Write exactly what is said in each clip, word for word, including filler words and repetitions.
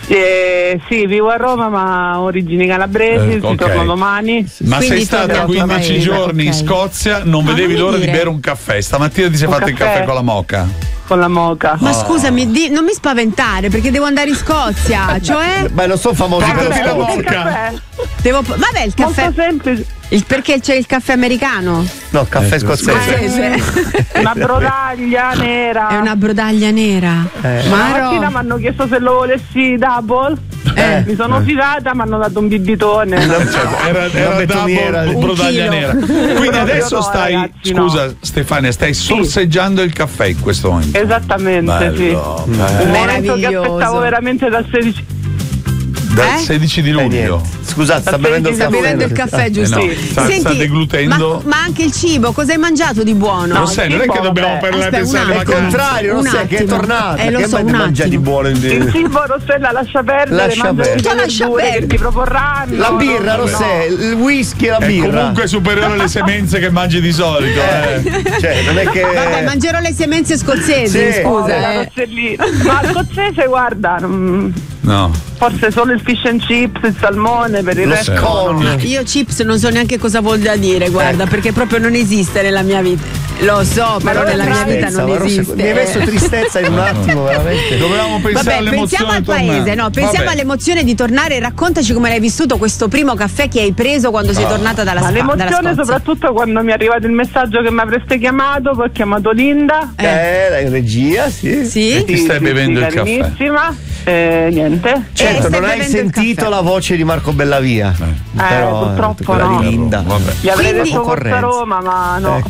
Eh, sì, vivo a Roma ma origini calabresi, Eh, ci ok. torno domani. Ma Quindi sei stata torno a quindici Roma. giorni in Ok. Scozia, non Ma vedevi non mi l'ora di dire. bere un caffè. Stamattina ti sei Un fatto il caffè? caffè con la moka. Con la moka. Ma Oh. scusami, di- non mi spaventare perché devo andare in Scozia, cioè Beh, non sono famosi per Parlati la lo moka. devo vabbè, il caffè Molto semplice. il, perché c'è il caffè americano? No, caffè Eh, scozzese. Una brodaglia nera. È una brodaglia nera. Eh. Ma La mattina mi hanno chiesto se lo volessi double. Eh. Mi sono fidata, mi hanno dato un bibitone. Cioè, era era betoniera. double Un brodaglia chilo. nera. Quindi Proprio adesso no, stai, ragazzi, no. scusa Stefania, stai sorseggiando il caffè in questo momento. Esattamente, Bello, sì. bello. Un momento che Meraviglioso. aspettavo veramente dal sedici. Dal Eh? sedici di Eh, luglio. niente. Scusate, sta Sta bevendo il sta caffè. bevendo il caffè, giusto? Eh no, sta- sta deglutendo. Ma, ma anche il cibo, cosa hai mangiato di buono? Lo sai, non è che tipo, dobbiamo vabbè. parlare Aspetta, pensare un alle Al attimo. vacanze. contrario, non Un sai che è attimo. tornata. Eh, lo che so, mai un mangia di attimo. buono in Il cibo Rossella lascia perdere, Lascia mangia perdere. le Lascia verdure che perdere. ti proporranno. La birra, no, Rossè, il whisky e la È birra. comunque superiore alle semenze che mangi di solito. Eh. Cioè, non è che. Vabbè, mangerò le semenze scozzesi, Sì. no. scusa. La eh. Rossellina. Ma scozzese, guarda, mm, No. forse solo il fish and chips, il salmone, per il Lo resto. scone. Io chips non so neanche cosa voglia dire, guarda, perché proprio non esiste nella mia vita. Lo so, però non nella mia vita Tristezza, non ma Rossè, esiste. Mi hai messo tristezza in un attimo, veramente. Dovevamo pensare Vabbè, all'emozione pensiamo al di tornare. paese, no? Pensiamo Vabbè. all'emozione di tornare. Raccontaci come l'hai vissuto questo primo caffè che hai preso quando sei tornata dalla, Ma Spa- dalla l'emozione Scozia. soprattutto quando mi è arrivato il messaggio che mi avreste chiamato, poi ho chiamato Linda. Eh, la in regia, sì. Sì? Ti stai bevendo il caffè. carinissima. E niente. Certo, Eh, stai non hai bevendo il sentito caffè. la voce di Marco Bellavia. Eh, Però, purtroppo quella no. di Linda. Vabbè. Gli avrei Quindi- detto Forza Concorrenza. Roma, ma no.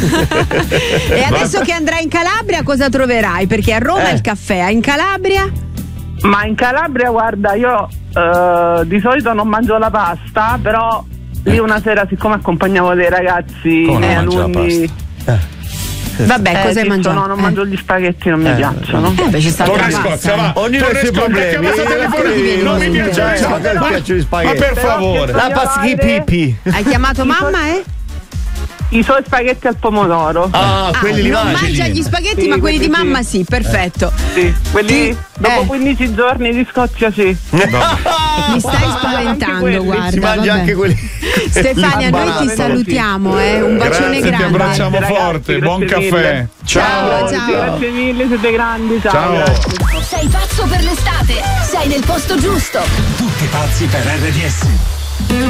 E adesso che andrai in Calabria cosa troverai? Perché a Roma Eh. il caffè, in Calabria? Ma in Calabria, guarda, io eh, di solito non mangio la pasta, però lì una sera, siccome accompagnavo dei ragazzi Come non e mangi la alunni. Vabbè, Eh, cosa hai dico, mangiato? No, non mangio gli spaghetti, non mi Eh. piacciono. Eh, beh, c'è stata Torna la in pasta. Scozia, va. Ognuno Torna ha i in suoi Scozia, problemi. chiama sta telefonata. Non mi piace. Cioè, Ciao. ma che Ma- piacciono gli Ma spaghetti? per Però favore. che- La paschi pipi. Hai chiamato mamma, eh? I suoi spaghetti al pomodoro. Ah, quelli Ah, li non mangi. mangia gli spaghetti, Sì, ma quelli di quelli sì. mamma sì, perfetto. Sì, quelli Sì. dopo Eh. quindici giorni di Scozia, sì. Mi stai Anche spaventando, quelli. guarda. Si mangia vabbè. anche quelli. Stefania, noi ti Imbarazzo. salutiamo, eh. Un bacione Grazie, ti grande. abbracciamo Ragazzi, forte. grazie Buon caffè. mille. Ciao, Grazie, ciao. grazie mille, siete grandi. Ciao. Ciao. grazie. Sei pazzo per l'estate? Sei nel posto giusto. Tutti pazzi per R D S.